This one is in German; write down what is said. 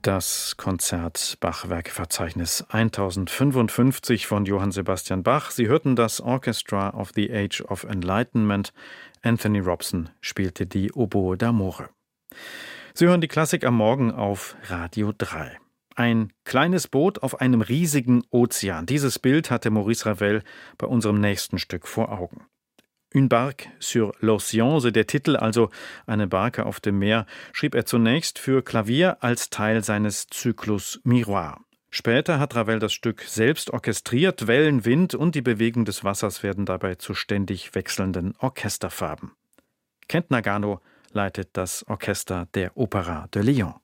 Das Konzert Bach-Werkeverzeichnis 1055 von Johann Sebastian Bach. Sie hörten das Orchestra of the Age of Enlightenment. Anthony Robson spielte die Oboe d'Amore. Sie hören die Klassik am Morgen auf Radio 3. Ein kleines Boot auf einem riesigen Ozean. Dieses Bild hatte Maurice Ravel bei unserem nächsten Stück vor Augen. Une barque sur l'océan, so der Titel, also eine Barke auf dem Meer, schrieb er zunächst für Klavier als Teil seines Zyklus Miroir. Später hat Ravel das Stück selbst orchestriert. Wellen, Wind und die Bewegung des Wassers werden dabei zu ständig wechselnden Orchesterfarben. Kent Nagano leitet das Orchester der Opéra de Lyon.